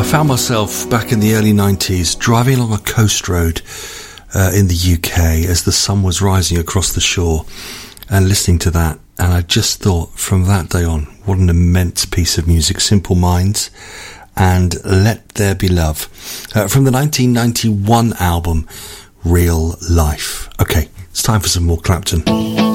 Found myself back in the early 90s driving along a coast road in the UK as the sun was rising across the shore and listening to that, and I just thought from that day on, what an immense piece of music. Simple Minds and Let There Be Love from the 1991 album Real Life. Okay, it's time for some more Clapton.